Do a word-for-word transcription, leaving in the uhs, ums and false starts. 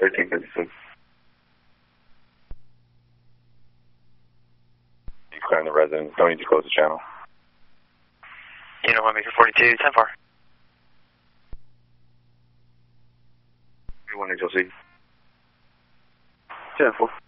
thirteen fifty-six. You clearing the residence. Don't need to close the channel. Unit one, Maker forty-two, ten four. one H L C. ten four.